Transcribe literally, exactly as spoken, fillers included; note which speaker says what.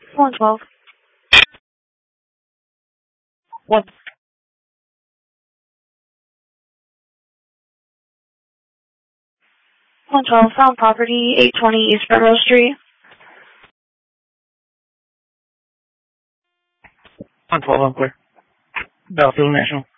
Speaker 1: one twelve. One. one twelve, found property, eight twenty East Monroe Street.
Speaker 2: one twelve, unclear. Battlefield National.